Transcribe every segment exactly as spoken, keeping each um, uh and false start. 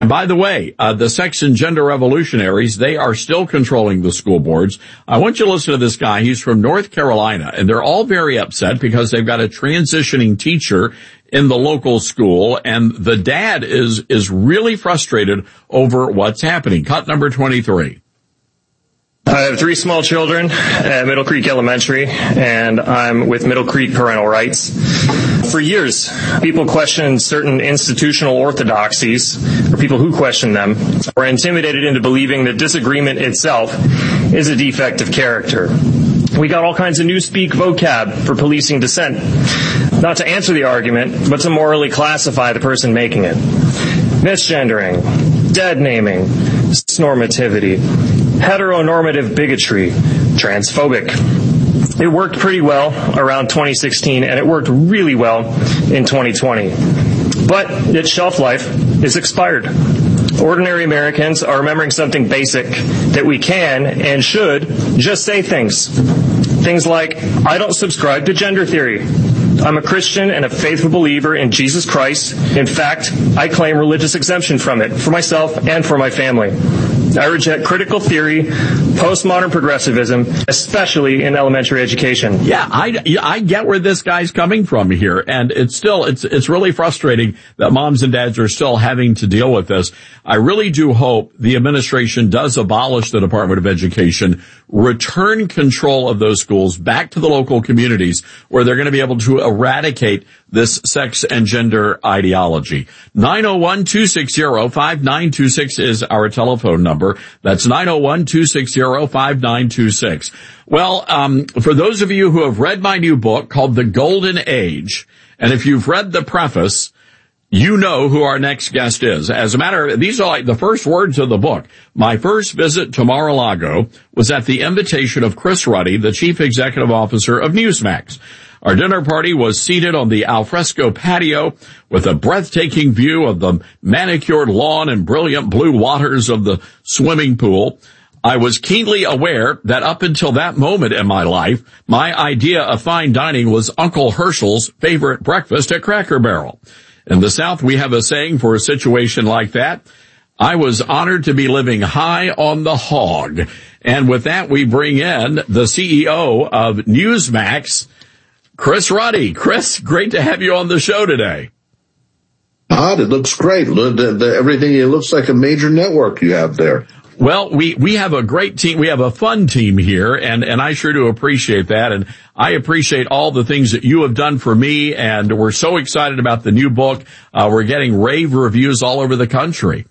And by the way, uh, the sex and gender revolutionaries, they are still controlling the school boards. I want you to listen to this guy. He's from North Carolina, and they're all very upset because they've got a transitioning teacher in the local school, and the dad is is really frustrated over what's happening. Cut number twenty-three. I have three small children at Middle Creek Elementary, and I'm with Middle Creek Parental Rights. For years, people questioned certain institutional orthodoxies, or people who questioned them, were intimidated into believing that disagreement itself is a defect of character. We got all kinds of newspeak vocab for policing dissent, not to answer the argument, but to morally classify the person making it. Misgendering, dead naming, normativity, heteronormative bigotry, transphobic. It worked pretty well around twenty sixteen, and it worked really well in twenty twenty. But its shelf life is expired. Ordinary Americans are remembering something basic, that we can and should just say things. Things like, I don't subscribe to gender theory. I'm a Christian and a faithful believer in Jesus Christ. In fact, I claim religious exemption from it, for myself and for my family. I reject critical theory, postmodern progressivism, especially in elementary education. Yeah, I, I get where this guy's coming from here, and it's still, it's, it's really frustrating that moms and dads are still having to deal with this. I really do hope the administration does abolish the Department of Education, return control of those schools back to the local communities where they're going to be able to eradicate this sex and gender ideology. nine oh one, two six zero, five nine two six is our telephone number. That's nine oh one, two six zero, five nine two six. Well, um, for those of you who have read my new book called The Golden Age, and if you've read the preface, you know who our next guest is. As a matter of, these are like the first words of the book. My first visit to Mar-a-Lago was at the invitation of Chris Ruddy, the Chief Executive Officer of Newsmax. Our dinner party was seated on the alfresco patio with a breathtaking view of the manicured lawn and brilliant blue waters of the swimming pool. I was keenly aware that up until that moment in my life, my idea of fine dining was Uncle Herschel's favorite breakfast at Cracker Barrel. In the South, we have a saying for a situation like that. I was honored to be living high on the hog. And with that, we bring in the C E O of Newsmax, Chris Ruddy. Chris, great to have you on the show today. Todd, it looks great. The, the, everything, it looks like a major network you have there. Well, we, we have a great team. We have a fun team here, and, and I sure do appreciate that. And I appreciate all the things that you have done for me, and we're so excited about the new book. Uh, we're getting rave reviews all over the country.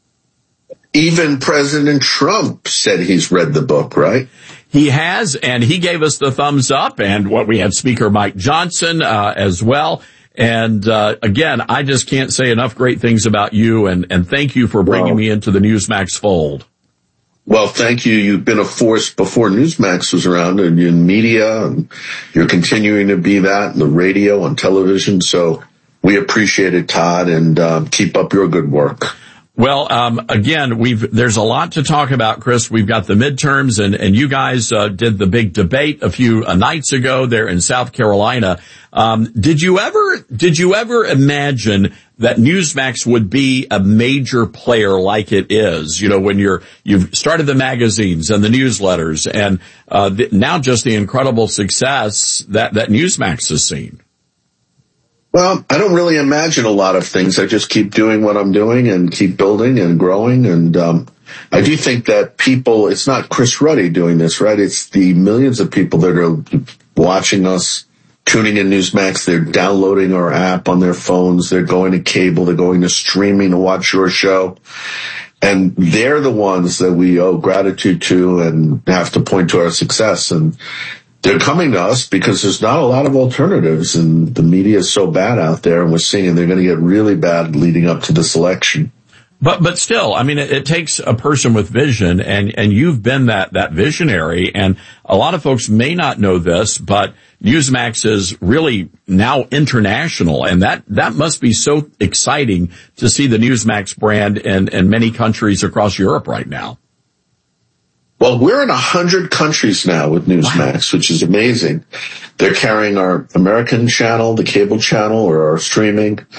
Even President Trump said he's read the book, right? He has, and he gave us the thumbs up, and what we had Speaker Mike Johnson uh, as well. And uh again, I just can't say enough great things about you, and, and thank you for bringing well, me into the Newsmax fold. Well, thank you. You've been a force before Newsmax was around, and in media, and you're continuing to be that in the radio and television. So we appreciate it, Todd, and uh, keep up your good work. Well, um, again, we've, there's a lot to talk about, Chris. We've got the midterms, and, and you guys, uh, did the big debate a few uh, nights ago there in South Carolina. Um, did you ever, did you ever imagine that Newsmax would be a major player like it is? You know, when you're, you've started the magazines and the newsletters, and, uh, the, now just the incredible success that, that Newsmax has seen. Well, I don't really imagine a lot of things. I just keep doing what I'm doing and keep building and growing. And um I do think that people, it's not Chris Ruddy doing this, right? It's the millions of people that are watching us, tuning in Newsmax. They're downloading our app on their phones. They're going to cable. They're going to streaming to watch your show. And they're the ones that we owe gratitude to and have to point to our success. And they're coming to us because there's not a lot of alternatives, and the media is so bad out there, and we're seeing they're going to get really bad leading up to this election. But, but still, I mean, it, it takes a person with vision, and, and you've been that, that visionary, and a lot of folks may not know this, but Newsmax is really now international, and that, that must be so exciting to see the Newsmax brand in, in many countries across Europe right now. Well, we're in a hundred countries now with Newsmax, wow. Which is amazing. They're carrying our American channel, the cable channel, or our streaming.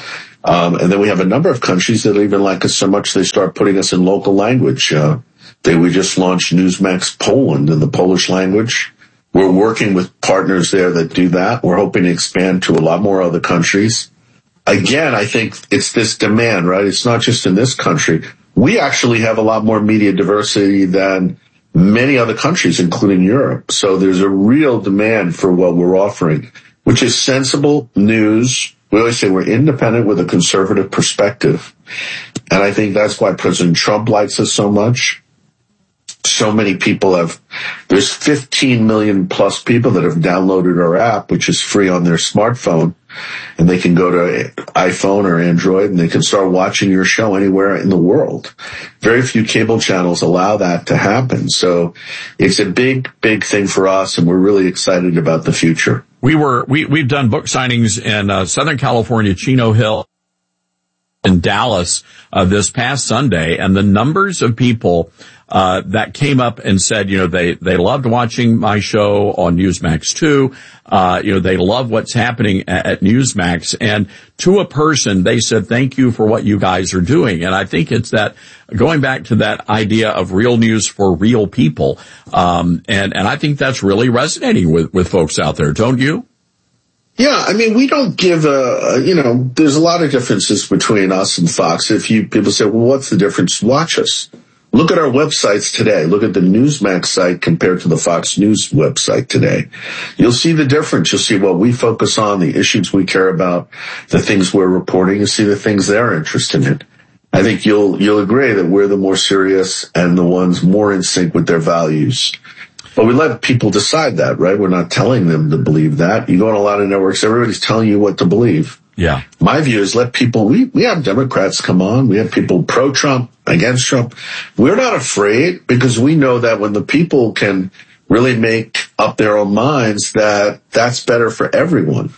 Um, and then we have a number of countries that even like us so much they start putting us in local language. Uh, they, we just launched Newsmax Poland in the Polish language. We're working with partners there that do that. We're hoping to expand to a lot more other countries. Again, I think it's this demand, right? It's not just in this country. We actually have a lot more media diversity than many other countries, including Europe. So there's a real demand for what we're offering, which is sensible news. We always say we're independent with a conservative perspective. And I think that's why President Trump likes us so much. So many people have, there's fifteen million plus people that have downloaded our app, which is free on their smartphone. And they can go to iPhone or Android and they can start watching your show anywhere in the world. Very few cable channels allow that to happen. So it's a big, big thing for us, and we're really excited about the future. We were, we, we've done book signings in uh, Southern California, Chino Hill, in Dallas uh, this past Sunday, and the numbers of people uh that came up and said, you know, they they loved watching my show on Newsmax two. Uh you know, they love what's happening at, at Newsmax, and to a person they said thank you for what you guys are doing. And I think it's that, going back to that idea of real news for real people, um and and I think that's really resonating with with folks out there, don't you? Yeah, I mean, we don't give a, you know, there's a lot of differences between us and Fox. If you, people say, well, what's the difference? Watch us. Look at our websites today. Look at the Newsmax site compared to the Fox News website today. You'll see the difference. You'll see what we focus on, the issues we care about, the things we're reporting. You'll see the things they're interested in. I think you'll, you'll agree that we're the more serious and the ones more in sync with their values. But we let people decide that, right? We're not telling them to believe that. You go on a lot of networks, everybody's telling you what to believe. Yeah. My view is let people, we, we have Democrats come on. We have people pro-Trump, against Trump. We're not afraid because we know that when the people can really make up their own minds, that that's better for everyone.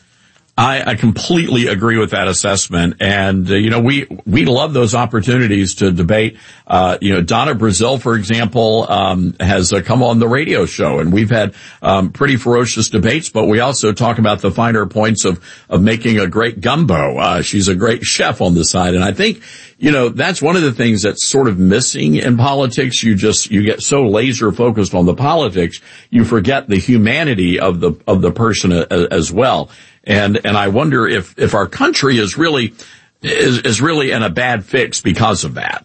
I, I completely agree with that assessment. And, uh, you know, we, we love those opportunities to debate. Uh, you know, Donna Brazil, for example, um, has uh, come on the radio show, and we've had, um, pretty ferocious debates, but we also talk about the finer points of, of making a great gumbo. Uh, she's a great chef on the side. And I think, you know, that's one of the things that's sort of missing in politics. You just, you get so laser focused on the politics, you forget the humanity of the, of the person a, a, as well. And, and I wonder if, if our country is really, is, is really in a bad fix because of that.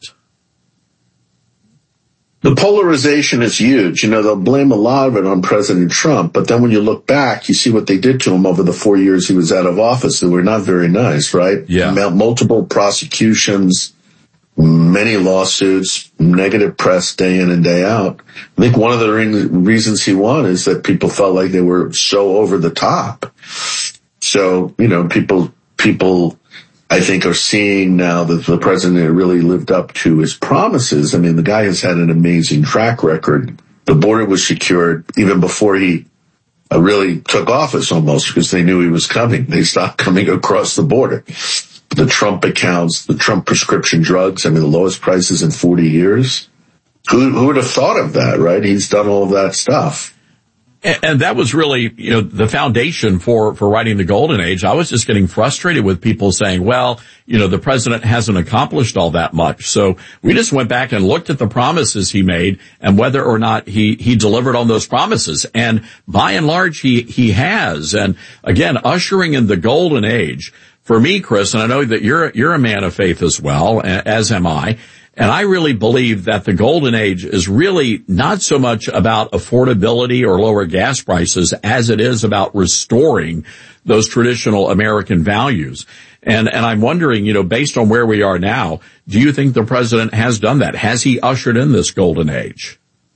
The polarization is huge. You know, they'll blame a lot of it on President Trump, but then when you look back, you see what they did to him over the four years he was out of office. They were not very nice, right? Yeah. Multiple prosecutions, many lawsuits, negative press day in and day out. I think one of the re- reasons he won is that people felt like they were so over the top. So, you know, people, people, I think, are seeing now that the president really lived up to his promises. I mean, the guy has had an amazing track record. The border was secured even before he uh, really took office almost, because they knew he was coming. They stopped coming across the border. The Trump accounts, the Trump prescription drugs, I mean, the lowest prices in forty years. Who, who would have thought of that, right? He's done all of that stuff. And that was really, you know, the foundation for, for writing the Golden Age. I was just getting frustrated with people saying, well, you know, the president hasn't accomplished all that much. So we just went back and looked at the promises he made and whether or not he, he delivered on those promises. And by and large, he, he has. And again, ushering in the Golden Age, for me, Chris, and I know that you're, you're a man of faith as well, as am I. And I really believe that the Golden Age is really not so much about affordability or lower gas prices as it is about restoring those traditional American values. And, and I'm wondering, you know, based on where we are now, do you think the president has done that? Has he ushered in this Golden Age?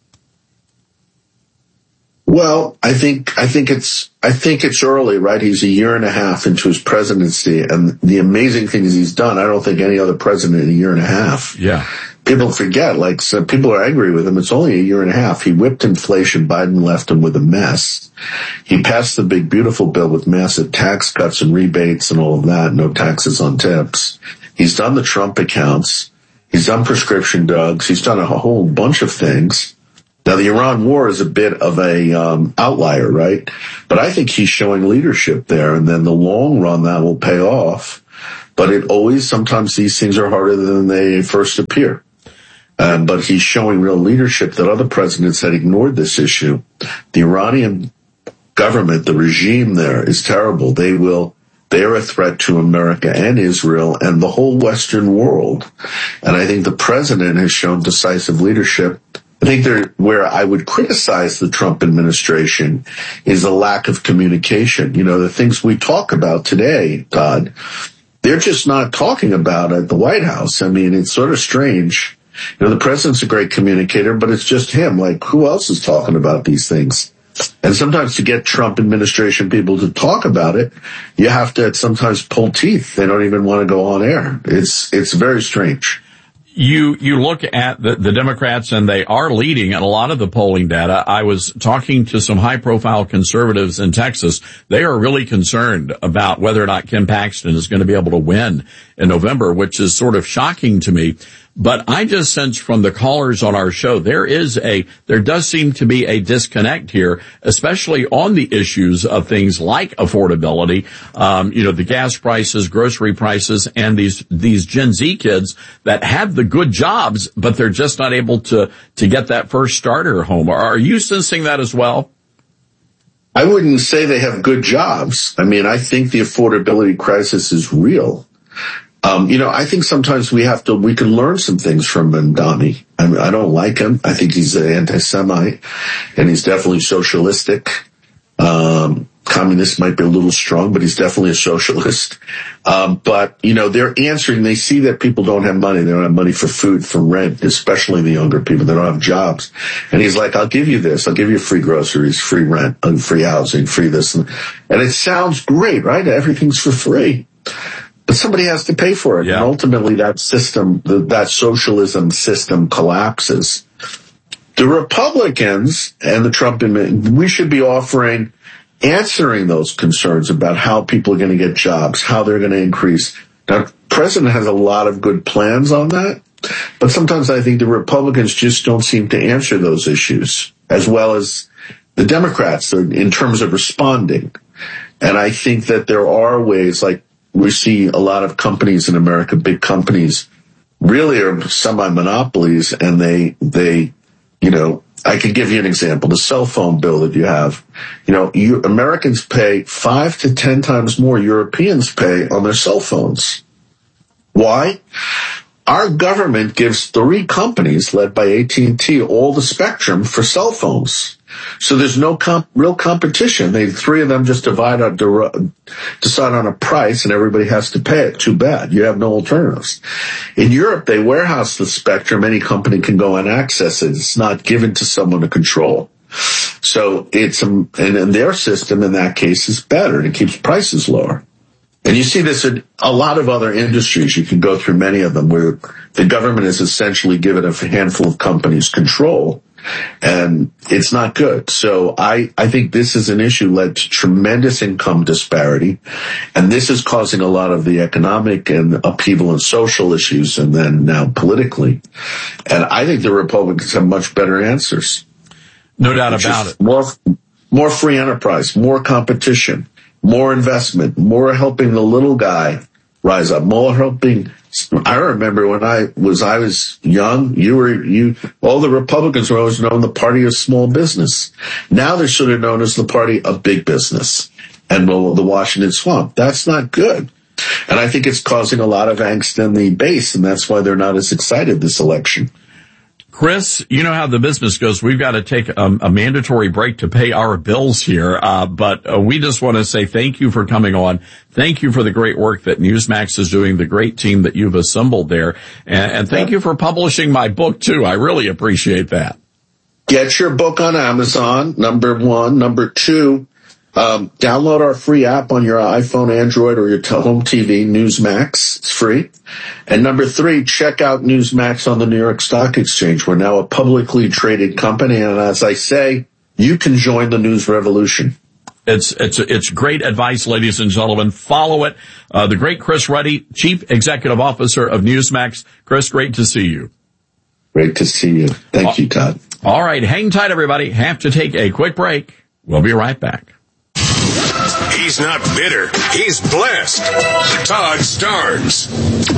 Well, I think, I think it's, I think it's early, right? He's a year and a half into his presidency, and the amazing things he's done, I don't think any other president in a year and a half. Yeah. People forget, like, some people are angry with him. It's only a year and a half. He whipped inflation. Biden left him with a mess. He passed the big, beautiful bill with massive tax cuts and rebates and all of that. No taxes on tips. He's done the Trump accounts. He's done prescription drugs. He's done a whole bunch of things. Now, the Iran war is a bit of a um, outlier, right? But I think he's showing leadership there, and then the long run, that will pay off. but it always, sometimes these things are harder than they first appear. Um, but he's showing real leadership that other presidents had ignored this issue. The Iranian government, the regime there is terrible. They will, they are a threat to America and Israel and the whole Western world. And I think the president has shown decisive leadership. I think there, where I would criticize the Trump administration is the lack of communication. You know, the things we talk about today, Todd, they're just not talking about at the White House. I mean, it's sort of strange. You know, the president's a great communicator, but it's just him. Like, who else is talking about these things? And sometimes to get Trump administration people to talk about it, you have to sometimes pull teeth. They don't even want to go on air. It's, it's very strange. You, you look at the, the Democrats and they are leading in a lot of the polling data. I was talking to some high profile conservatives in Texas. They are really concerned about whether or not Ken Paxton is going to be able to win in November, which is sort of shocking to me. But I just sense from the callers on our show, there is a, there does seem to be a disconnect here, especially on the issues of things like affordability, um, you know, the gas prices, grocery prices, and these, these Gen Z kids that have the good jobs, but they're just not able to, to get that first starter home. Are you sensing that as well? I wouldn't say they have good jobs. I mean, I think the affordability crisis is real. Um, you know, I think sometimes we have to, we can learn some things from Mamdani. I mean, I don't like him. I think he's an anti-Semite and he's definitely socialistic. Um, communist might be a little strong, but he's definitely a socialist. Um, but, you know, they're answering, they see that people don't have money. They don't have money for food, for rent, especially the younger people. They don't have jobs. And he's like, I'll give you this. I'll give you free groceries, free rent, free housing, free this. And, and it sounds great, right? Everything's for free. But somebody has to pay for it. Yeah. And ultimately that system, that socialism system collapses. The Republicans and the Trump administration, we should be offering, answering those concerns about how people are going to get jobs, how they're going to increase. Now, the president has a lot of good plans on that, but sometimes I think the Republicans just don't seem to answer those issues as well as the Democrats in terms of responding. And I think that there are ways, like, we see a lot of companies in America, big companies, really are semi-monopolies, and they, they, you know, I could give you an example. The cell phone bill that you have, you know, you, Americans pay five to ten times more Europeans pay on their cell phones. Why? Our government gives three companies, led by A T and T, all the spectrum for cell phones. So there's no comp- real competition. They, three of them just divide on, decide on a price and everybody has to pay it. Too bad. You have no alternatives. In Europe, they warehouse the spectrum. Any company can go and access it. It's not given to someone to control. So it's, um, and in their system, in that case, is better and it keeps prices lower. And you see this in a lot of other industries. You can go through many of them where the government has essentially given a handful of companies control, and it's not good. So I, I think this is an issue led to tremendous income disparity, and this is causing a lot of the economic and upheaval and social issues, and then now politically. And I think the Republicans have much better answers. No doubt about it. More, more free enterprise, more competition, more investment, more helping the little guy rise up, more helping. I remember when I was, I was young, you were, you, all the Republicans were always known the party of small business. Now they're sort of known as the party of big business and the Washington swamp. That's not good. And I think it's causing a lot of angst in the base, and that's why they're not as excited this election. Chris, you know how the business goes. We've got to take a, a mandatory break to pay our bills here. Uh, but uh, we just want to say thank you for coming on. Thank you for the great work that Newsmax is doing, the great team that you've assembled there. And, and thank you for publishing my book, too. I really appreciate that. Get your book on Amazon, number one. Number two, um, download our free app on your iPhone, Android, or your home T V, Newsmax. It's free. And number three, check out Newsmax on the New York Stock Exchange. We're now a publicly traded company, and as I say, you can join the news revolution. It's it's it's great advice, ladies and gentlemen. Follow it. Uh, the great Chris Ruddy, Chief Executive Officer of Newsmax. Chris, great to see you. Great to see you. Thank you, Todd. All right, hang tight, everybody. Have to take a quick break. We'll be right back. He's not bitter. He's blessed. Todd Starnes.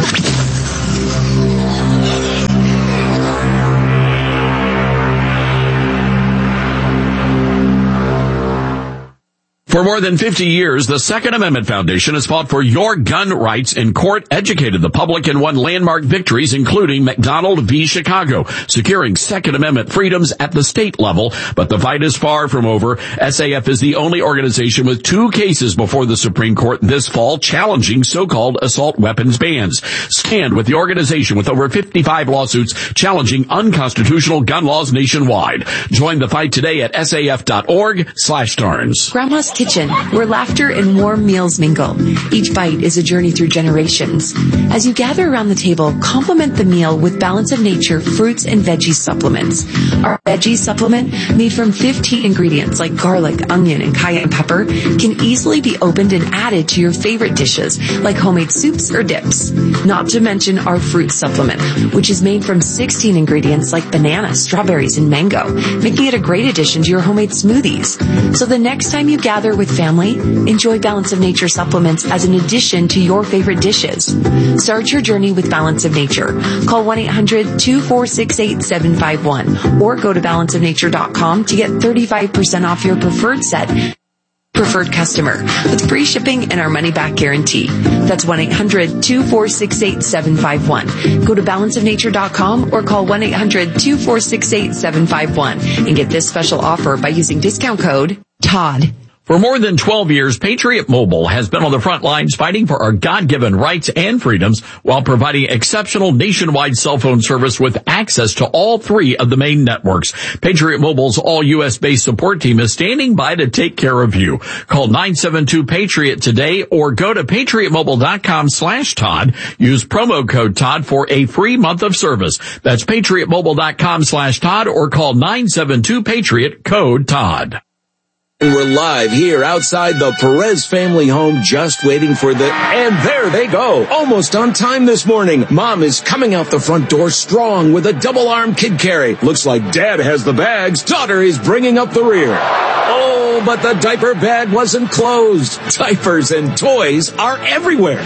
For more than fifty years, the Second Amendment Foundation has fought for your gun rights in court, educated the public, and won landmark victories, including McDonald v. Chicago, securing Second Amendment freedoms at the state level. But the fight is far from over. S A F is the only organization with two cases before the Supreme Court this fall challenging so-called assault weapons bans. Stand with the organization with over fifty-five lawsuits challenging unconstitutional gun laws nationwide. Join the fight today at saf.org slash Starnes. Grandma's Kitchen, where laughter and warm meals mingle. Each bite is a journey through generations. As you gather around the table, complement the meal with Balance of Nature fruits and veggie supplements. Our veggie supplement, made from fifteen ingredients like garlic, onion, and cayenne pepper, can easily be opened and added to your favorite dishes, like homemade soups or dips. Not to mention our fruit supplement, which is made from sixteen ingredients like banana, strawberries, and mango, making it a great addition to your homemade smoothies. So the next time you gather with family, enjoy Balance of Nature supplements as an addition to your favorite dishes. Start your journey with Balance of Nature. Call one eight hundred two four six eight seven five one or go to balance of nature dot com to get thirty-five percent off your preferred set. Preferred customer with free shipping and our money back guarantee. That's one eight hundred two four six eight seven five one. Go to balance of nature dot com or call one eight hundred two four six eight seven five one and get this special offer by using discount code Todd. For more than twelve years, Patriot Mobile has been on the front lines fighting for our God-given rights and freedoms while providing exceptional nationwide cell phone service with access to all three of the main networks. Patriot Mobile's all-U S-based support team is standing by to take care of you. Call nine seven two PATRIOT today or go to patriot mobile dot com slash Todd. Use promo code Todd for a free month of service. That's patriot mobile dot com slash Todd or call nine seven two PATRIOT, code Todd. And we're live here outside the Perez family home, just waiting for the... And there they go, almost on time this morning. Mom is coming out the front door strong with a double-arm kid carry. Looks like Dad has the bags. Daughter is bringing up the rear. Oh, but the diaper bag wasn't closed. Diapers and toys are everywhere.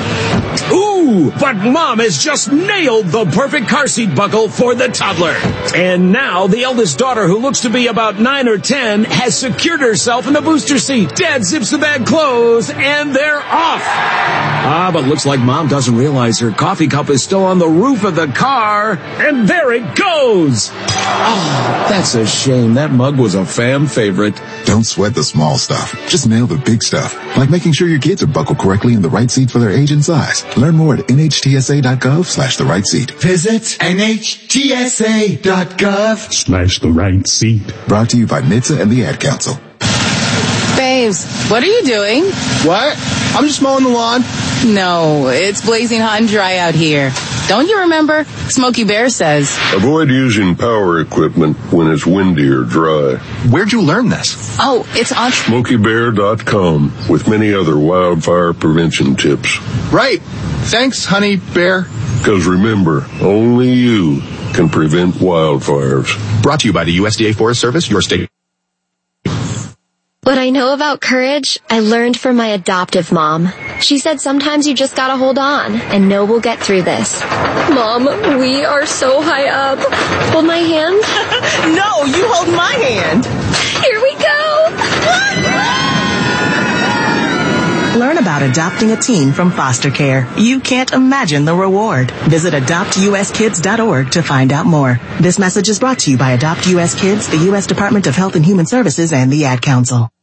Ooh, but Mom has just nailed the perfect car seat buckle for the toddler. And now the eldest daughter, who looks to be about nine or ten, has secured herself in the booster seat. Dad zips the bag closed, and they're off. Ah, but looks like Mom doesn't realize her coffee cup is still on the roof of the car, and there it goes. Oh, that's a shame. That mug was a fan favorite. Don't sweat the small stuff. Just nail the big stuff, like making sure your kids are buckled correctly in the right seat for their age and size. Learn more at N H T S A dot gov slash the right seat. Visit N H T S A dot gov slash the right seat. Brought to you by N H T S A and the Ad Council. Babes, what are you doing? What? I'm just mowing the lawn. No, it's blazing hot and dry out here. Don't you remember? Smokey Bear says, avoid using power equipment when it's windy or dry. Where'd you learn this? Oh, it's on smokey bear dot com with many other wildfire prevention tips. Right. Thanks, honey bear. Because remember, only you can prevent wildfires. Brought to you by the U S D A Forest Service, your state. What I know about courage, I learned from my adoptive mom. She said sometimes you just gotta hold on and know we'll get through this. Mom, we are so high up. Hold my hand. No, you hold my hand. Here we go. Learn about adopting a teen from foster care. You can't imagine the reward. Visit adopt U S kids dot org to find out more. This message is brought to you by Adopt U S Kids, the U S Department of Health and Human Services, and the Ad Council.